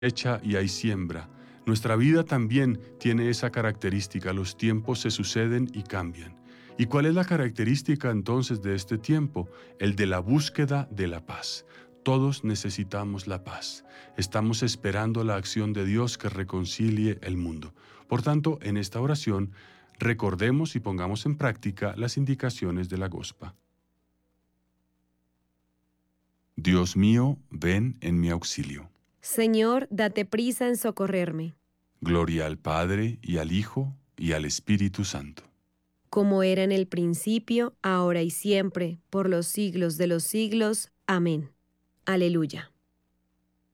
cosecha y hay siembra. Nuestra vida también tiene esa característica, los tiempos se suceden y cambian. ¿Y cuál es la característica entonces de este tiempo? El de la búsqueda de la paz. Todos necesitamos la paz. Estamos esperando la acción de Dios que reconcilie el mundo. Por tanto, en esta oración, recordemos y pongamos en práctica las indicaciones de la Gospa. Dios mío, ven en mi auxilio. Señor, date prisa en socorrerme, Gloria al Padre, y al Hijo, y al Espíritu Santo. como era en el principio, ahora y siempre, por los siglos de los siglos. Amén. Aleluya.